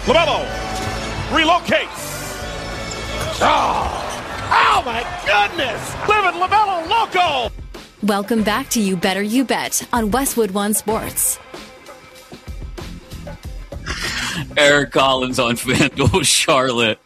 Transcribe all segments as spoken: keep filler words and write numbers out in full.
LaMelo relocates. Oh, oh my goodness! Living LaMelo Loco! Welcome back to You Better You Bet on Westwood One Sports. Eric Collins on FanDuel Charlotte.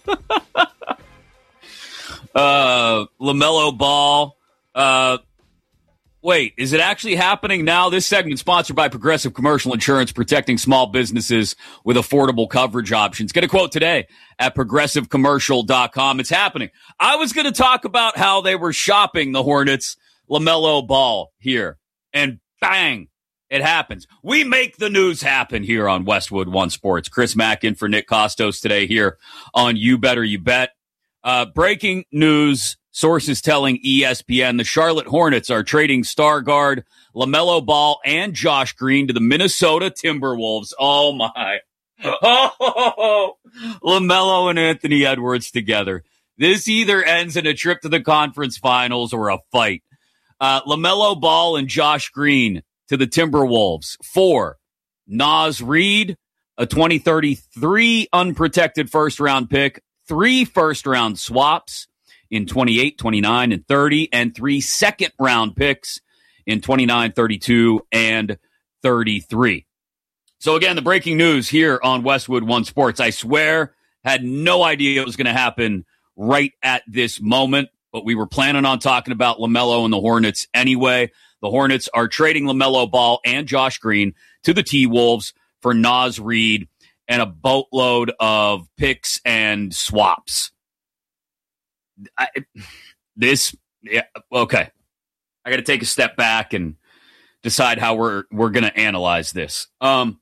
uh, LaMelo Ball. Uh, wait, is it actually happening now? This segment sponsored by Progressive Commercial Insurance, protecting small businesses with affordable coverage options. Get a quote today at progressive commercial dot com. It's happening. I was going to talk about how they were shopping the Hornets LaMelo Ball here, and bang, it happens. We make the news happen here on Westwood One Sports. Chris Mack in for Nick Kostos today here on You Better You Bet. Uh, breaking news, sources telling E S P N the Charlotte Hornets are trading star guard LaMelo Ball and Josh Green to the Minnesota Timberwolves. Oh, my. Oh, LaMelo and Anthony Edwards together. This either ends in a trip to the conference finals or a fight. Uh, LaMelo Ball and Josh Green to the Timberwolves for Naz Reid, a twenty thirty-three unprotected first-round pick, three first-round swaps in twenty-eight, twenty-nine, and thirty, and three second-round picks in twenty-nine, thirty-two, and thirty-three. So, again, the breaking news here on Westwood One Sports. I swear, had no idea it was going to happen right at this moment, but we were planning on talking about LaMelo and the Hornets anyway. The Hornets are trading LaMelo Ball and Josh Green to the T-Wolves for Naz Reid and a boatload of picks and swaps. I, this, yeah, okay. I got to take a step back and decide how we're we're going to analyze this. Um,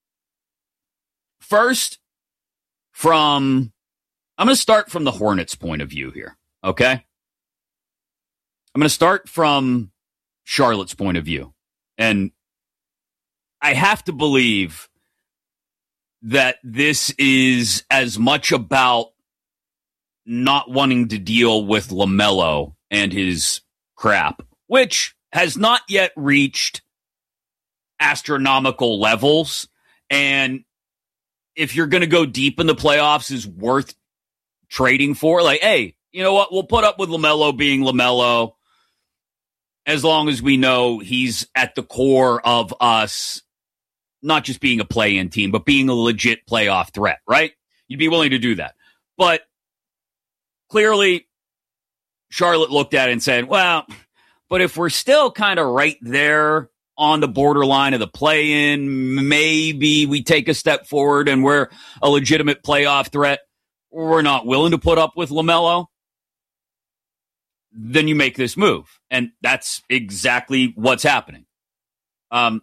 first, from I'm going to start from the Hornets' point of view here. Okay, I'm going to start from Charlotte's point of view, and I have to believe that this is as much about not wanting to deal with LaMelo and his crap, which has not yet reached astronomical levels. And if you're going to go deep in the playoffs, is worth trading for. Like, hey, you know what? We'll put up with LaMelo being LaMelo as long as we know he's at the core of us, not just being a play-in team, but being a legit playoff threat, right? You'd be willing to do that. But clearly, Charlotte looked at it and said, well, but if we're still kind of right there on the borderline of the play-in, maybe we take a step forward and we're a legitimate playoff threat, we're not willing to put up with LaMelo, then you make this move. And that's exactly what's happening. Um,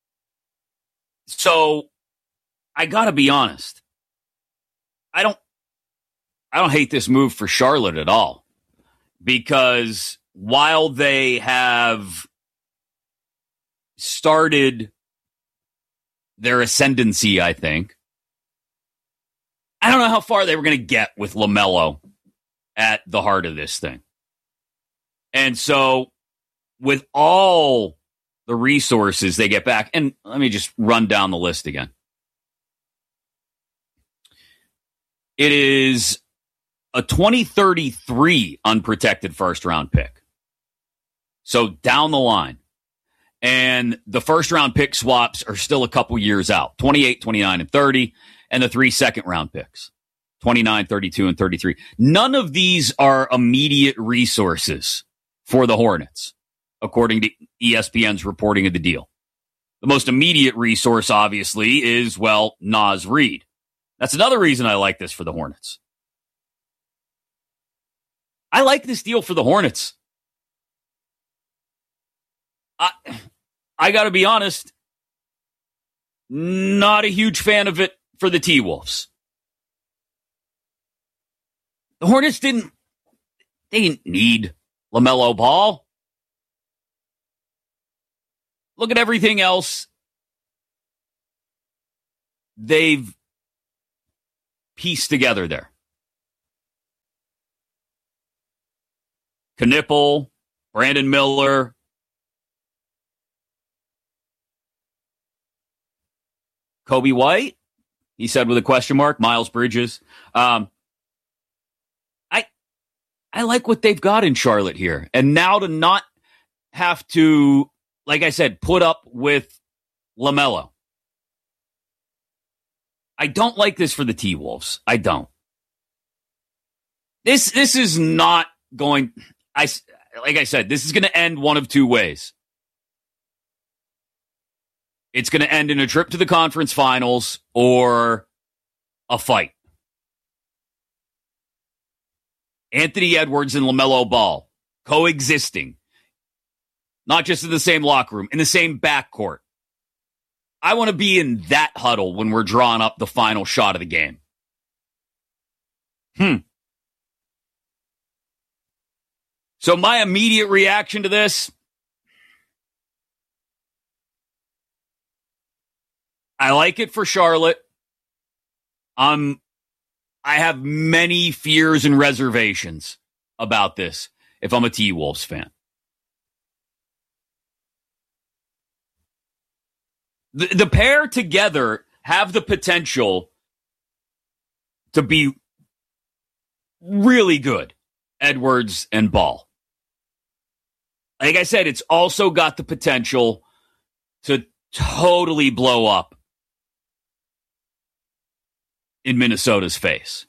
so I got to be honest. I don't I don't hate this move for Charlotte at all, because while they have started their ascendancy, I think, I don't know how far they were going to get with LaMelo at the heart of this thing. And so with all the resources they get back, and let me just run down the list again. It is a twenty thirty-three unprotected first-round pick. So down the line. And the first-round pick swaps are still a couple years out, twenty-eight, twenty-nine, and thirty, and the three second-round picks, twenty-nine, thirty-two, and thirty-three. None of these are immediate resources for the Hornets, according to E S P N's reporting of the deal. The most immediate resource, obviously, is, well, Naz Reid. That's another reason I like this for the Hornets. I like this deal for the Hornets. I, I got to be honest, not a huge fan of it for the T-Wolves. The Hornets didn't, they didn't need LaMelo Ball. Look at everything else they've pieced together there. Knipple, Brandon Miller, Kobe White, he said with a question mark, Miles Bridges. Um, I I like what they've got in Charlotte here. And now to not have to, like I said, put up with LaMelo. I don't like this for the T-Wolves. I don't. This this is not going, I, like I said, this is going to end one of two ways. It's going to end in a trip to the conference finals or a fight. Anthony Edwards and LaMelo Ball coexisting, not just in the same locker room, in the same backcourt. I want to be in that huddle when we're drawing up the final shot of the game. Hmm. So my immediate reaction to this, I like it for Charlotte. Um, I have many fears and reservations about this if I'm a T-Wolves fan. The, the pair together have the potential to be really good, Edwards and Ball. Like I said, it's also got the potential to totally blow up in Minnesota's face.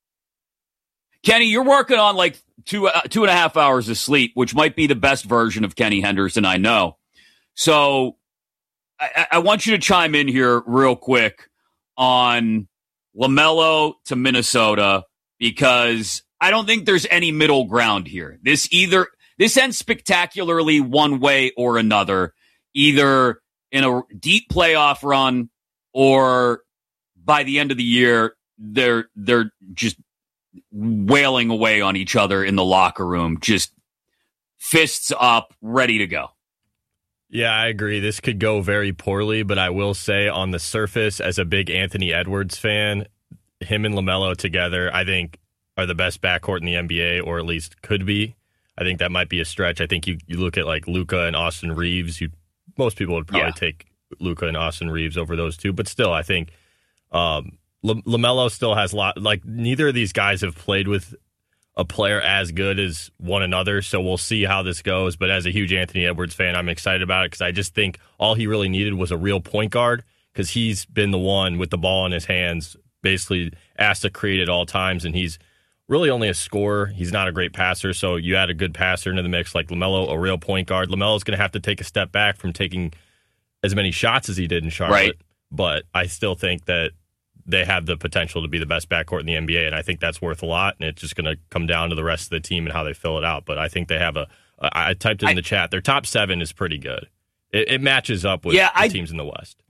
Kenny, you're working on like two uh, two and a half hours of sleep, which might be the best version of Kenny Henderson I know. So I, I want you to chime in here real quick on LaMelo to Minnesota, because I don't think there's any middle ground here. This either this ends spectacularly one way or another, either in a deep playoff run or by the end of the year, they're they're just wailing away on each other in the locker room, just fists up, ready to go. Yeah, I agree. This could go very poorly, but I will say on the surface, as a big Anthony Edwards fan, him and LaMelo together, I think, are the best backcourt in the N B A, or at least could be. I think that might be a stretch. I think you, you look at like Luka and Austin Reeves. You most people would probably yeah. take Luka and Austin Reeves over those two, but still, I think um, L- LaMelo still has a lot. Like, neither of these guys have played with a player as good as one another, so we'll see how this goes. But as a huge Anthony Edwards fan, I'm excited about it because I just think all he really needed was a real point guard, because he's been the one with the ball in his hands, basically asked to create at all times, and he's really only a scorer. He's not a great passer, so you add a good passer into the mix like LaMelo, a real point guard. LaMelo's going to have to take a step back from taking as many shots as he did in Charlotte, right. But I still think that they have the potential to be the best backcourt in the N B A, and I think that's worth a lot, and it's just going to come down to the rest of the team and how they fill it out. But I think they have a – I typed it in I, the chat. Their top seven is pretty good. It, it matches up with yeah, the I, teams in the West.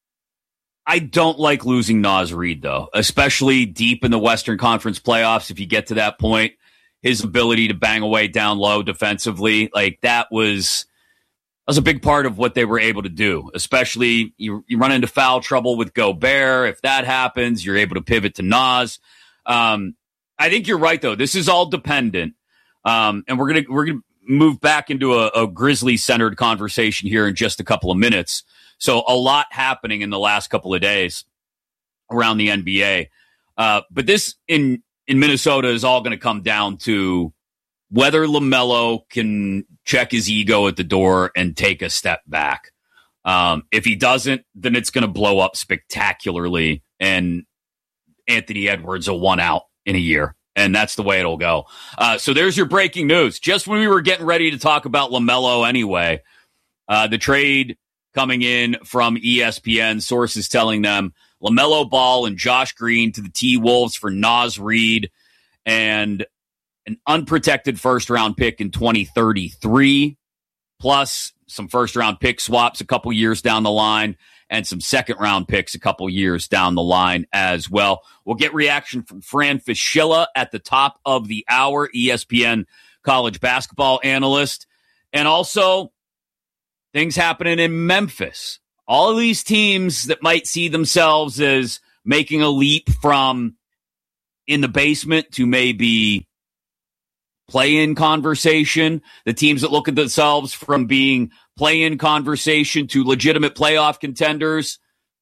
I don't like losing Naz Reid, though, especially deep in the Western Conference playoffs. If you get to that point, his ability to bang away down low defensively, like that was – That was a big part of what they were able to do, especially you, you run into foul trouble with Gobert. If that happens, you're able to pivot to Naz. Um, I think you're right, though. This is all dependent. Um, and we're going to we're gonna move back into a, a Grizzly-centered conversation here in just a couple of minutes. So a lot happening in the last couple of days around the N B A. Uh, but this in, in Minnesota is all going to come down to whether LaMelo can check his ego at the door and take a step back. Um, if he doesn't, then it's going to blow up spectacularly, and Anthony Edwards will one out in a year, and that's the way it'll go. Uh, so there's your breaking news. Just when we were getting ready to talk about LaMelo anyway, uh, the trade coming in from E S P N, sources telling them LaMelo Ball and Josh Green to the T-Wolves for Naz Reid and an unprotected first-round pick in twenty thirty-three, plus some first-round pick swaps a couple years down the line, and some second-round picks a couple years down the line as well. We'll get reaction from Fran Fraschilla at the top of the hour, E S P N college basketball analyst, and also things happening in Memphis. All of these teams that might see themselves as making a leap from in the basement to maybe play-in conversation, the teams that look at themselves from being play-in conversation to legitimate playoff contenders.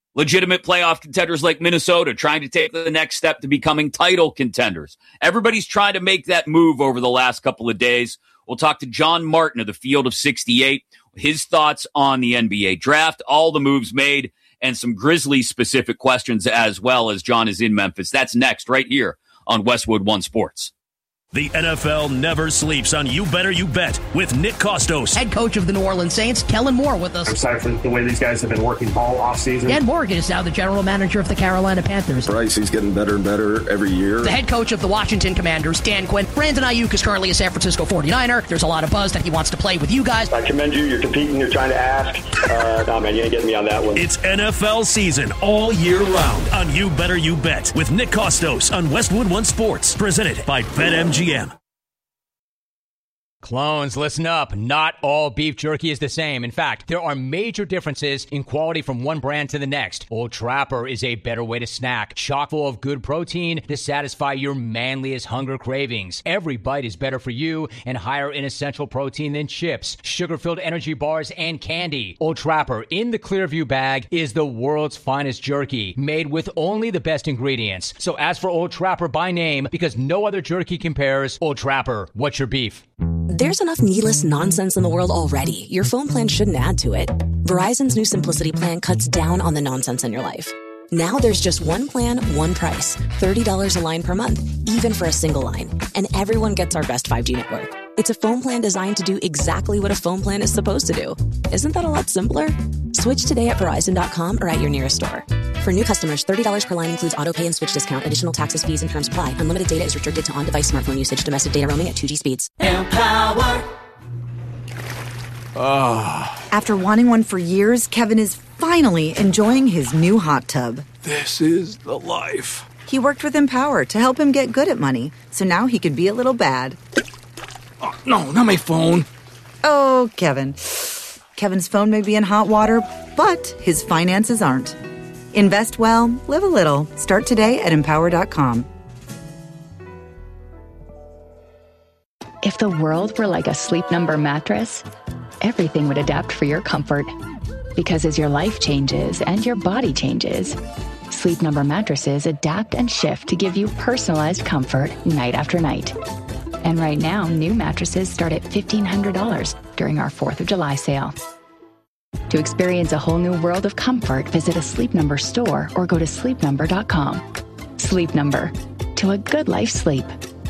Legitimate playoff contenders like Minnesota trying to take the next step to becoming title contenders. Everybody's trying to make that move over the last couple of days. We'll talk to John Martin of the Field of sixty-eight, his thoughts on the N B A draft, all the moves made, and some Grizzlies-specific questions as well, as John is in Memphis. That's next right here on Westwood One Sports. The N F L never sleeps on You Better You Bet with Nick Kostos. Head coach of the New Orleans Saints, Kellen Moore, with us. I'm excited for the way these guys have been working all offseason. Dan Morgan is now the general manager of the Carolina Panthers. Bryce, he's getting better and better every year. The head coach of the Washington Commanders, Dan Quinn. Brandon Ayuk is currently a San Francisco forty-niner. There's a lot of buzz that he wants to play with you guys. I commend you. You're competing. You're trying to ask. Uh, no, man, you ain't getting me on that one. It's N F L season all year round on You Better You Bet with Nick Kostos on Westwood One Sports. Presented by BetMGM. Clones, listen up. Not all beef jerky is the same. In fact, there are major differences in quality from one brand to the next. Old Trapper is a better way to snack, chock full of good protein to satisfy your manliest hunger cravings. Every bite is better for you and higher in essential protein than chips, sugar-filled energy bars, and candy. Old Trapper in the Clearview bag is the world's finest jerky, made with only the best ingredients. So ask for Old Trapper by name because no other jerky compares. Old Trapper, what's your beef? There's enough needless nonsense in the world already. Your phone plan shouldn't add to it. Verizon's new Simplicity plan cuts down on the nonsense in your life. Now there's just one plan, one price. thirty dollars a line per month, even for a single line. And everyone gets our best five G network. It's a phone plan designed to do exactly what a phone plan is supposed to do. Isn't that a lot simpler? Switch today at Verizon dot com or at your nearest store. For new customers, thirty dollars per line includes auto pay and switch discount. Additional taxes, fees, and terms apply. Unlimited data is restricted to on-device smartphone usage. Domestic data roaming at two G speeds. Empower. Oh. After wanting one for years, Kevin is finally enjoying his new hot tub. This is the life. He worked with Empower to help him get good at money, so now he can be a little bad. Oh, no, not my phone. Oh, Kevin. Kevin's phone may be in hot water, but his finances aren't. Invest well, live a little. Start today at empower dot com. If the world were like a Sleep Number mattress, everything would adapt for your comfort. Because as your life changes and your body changes, Sleep Number mattresses adapt and shift to give you personalized comfort night after night. And right now, new mattresses start at fifteen hundred dollars during our fourth of July sale. To experience a whole new world of comfort, visit a Sleep Number store or go to sleep number dot com. Sleep Number. To a good life sleep.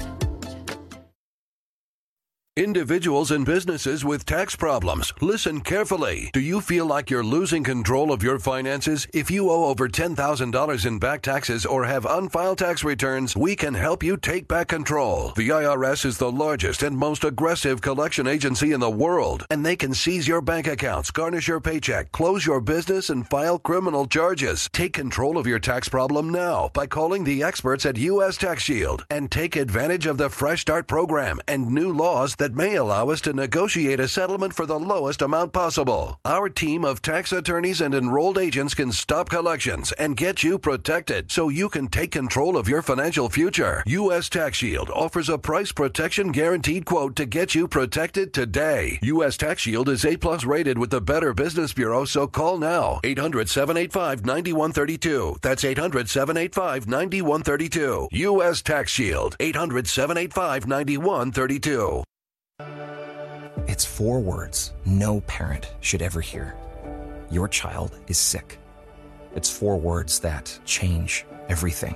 Individuals and businesses with tax problems, listen carefully. Do you feel like you're losing control of your finances? If you owe over ten thousand dollars in back taxes or have unfiled tax returns, we can help you take back control. The I R S is the largest and most aggressive collection agency in the world, and they can seize your bank accounts, garnish your paycheck, close your business, and file criminal charges. Take control of your tax problem now by calling the experts at U S Tax Shield and take advantage of the Fresh Start program and new laws that may allow us to negotiate a settlement for the lowest amount possible. Our team of tax attorneys and enrolled agents can stop collections and get you protected so you can take control of your financial future. U S Tax Shield offers a price protection guaranteed quote to get you protected today. U S Tax Shield is A plus rated with the Better Business Bureau, so call now. eight hundred, seven eight five, nine one three two. That's eight hundred, seven eight five, nine one three two. U S Tax Shield. eight hundred, seven eight five, nine one three two. It's four words no parent should ever hear. Your child is sick. It's four words that change everything.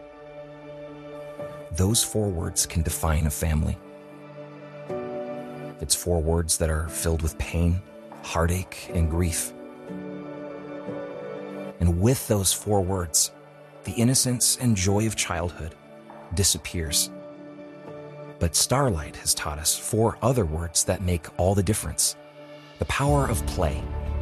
Those four words can define a family. It's four words that are filled with pain, heartache, and grief. And with those four words, the innocence and joy of childhood disappears. But Starlight has taught us four other words that make all the difference. The power of play.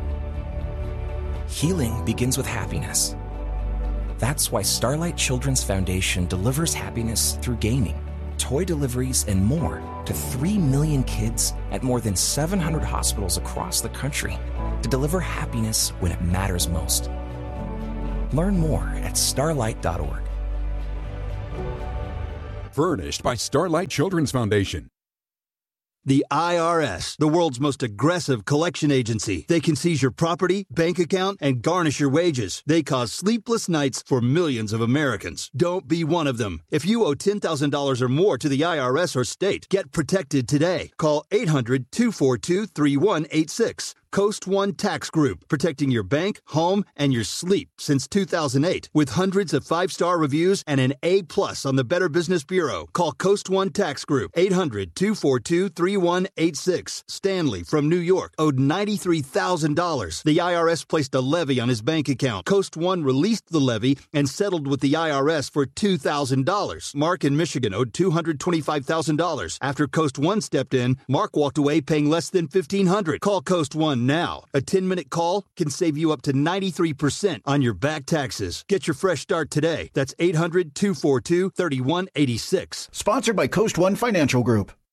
Healing begins with happiness. That's why Starlight Children's Foundation delivers happiness through gaming, toy deliveries, and more to three million kids at more than seven hundred hospitals across the country to deliver happiness when it matters most. Learn more at starlight dot org. Furnished by Starlight Children's Foundation. The I R S, the world's most aggressive collection agency. They can seize your property, bank account, and garnish your wages. They cause sleepless nights for millions of Americans. Don't be one of them. If you owe ten thousand dollars or more to the I R S or state, get protected today. Call eight hundred, two four two, three one eight six. Coast One Tax Group, protecting your bank, home, and your sleep since two thousand eight. With hundreds of five-star reviews and an A plus on the Better Business Bureau. Call Coast One Tax Group, eight hundred, two four two, three one eight six. Stanley from New York owed ninety-three thousand dollars. The I R S placed a levy on his bank account. Coast One released the levy and settled with the I R S for two thousand dollars. Mark in Michigan owed two hundred twenty-five thousand dollars. After Coast One stepped in, Mark walked away paying less than fifteen hundred dollars. Call Coast One now. A ten-minute call can save you up to ninety-three percent on your back taxes. Get your fresh start today. That's eight hundred, two four two, three one eight six. Sponsored by Coast One Financial Group.